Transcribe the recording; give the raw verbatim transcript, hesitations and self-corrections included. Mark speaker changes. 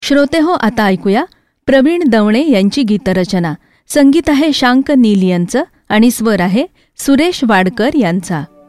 Speaker 1: श्रोते हो, आता ऐकूया प्रवीण दवणे यांची गीतरचना. संगीत आहे शांक नील यांचं आणि स्वर आहे सुरेश वाडकर यांचा.